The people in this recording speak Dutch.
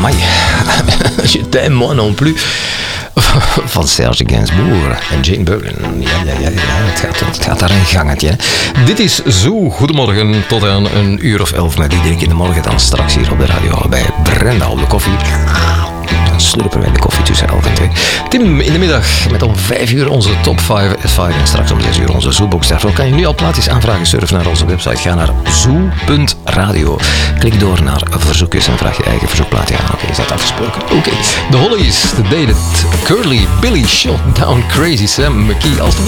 amai. Je t'aime moi non plus. Van Serge Gainsbourg en Jane Birkin. Ja, het gaat daar een gangetje. Dit is Zoo. Goedemorgen, tot aan 11:00 met Diederik in de morgen. Dan straks hier op de radio bij Brenda op de koffie. Dan slurpen wij de koffie tussen 11 en 2. Tim in de middag met om 5:00 onze top 5 at 5. En straks om 6:00 onze Zoobox. Daarvoor kan je nu al plaatjes aanvragen. Surf naar onze website. Ga naar zoo.radio. Klik door naar verzoekjes en vraag je eigen verzoekplaatje aan. Oké, is dat afgesproken? Oké. The Hollies, The Day That Curly Billy Shot Down Crazy Sam McKee.